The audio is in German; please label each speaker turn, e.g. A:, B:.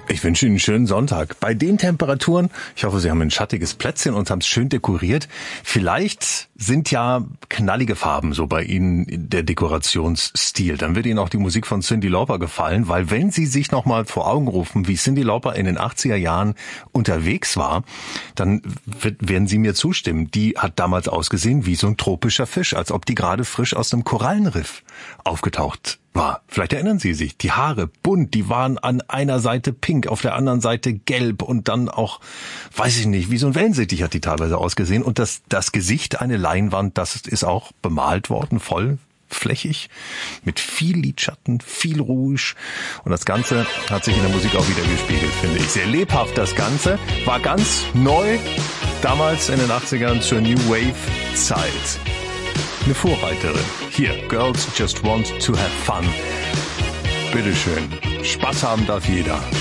A: Ich wünsche Ihnen einen schönen Sonntag. Bei den Temperaturen, ich hoffe, Sie haben ein schattiges Plätzchen und haben es schön dekoriert. Vielleicht sind ja knallige Farben so bei Ihnen der Dekorationsstil. Dann wird Ihnen auch die Musik von Cyndi Lauper gefallen, weil wenn Sie sich nochmal vor Augen rufen, wie Cyndi Lauper in den 80er Jahren unterwegs war, dann werden Sie mir zustimmen. Die hat damals ausgesehen wie so ein tropischer Fisch, als ob die gerade frisch aus einem Korallenriff aufgetaucht war. Vielleicht erinnern Sie sich, die Haare bunt, die waren an einer Seite pink, auf der anderen Seite gelb und dann auch, weiß ich nicht, wie so ein Wellensittich hat die teilweise ausgesehen. Und das Gesicht, eine Leinwand, das ist auch bemalt worden, vollflächig, mit viel Lidschatten, viel Rouge. Und das Ganze hat sich in der Musik auch wieder gespiegelt, finde ich. Sehr lebhaft das Ganze, war ganz neu, damals in den 80ern zur New Wave Zeit. Eine Vorreiterin. Hier, Girls Just Want to Have Fun. Bitteschön. Spaß haben darf jeder.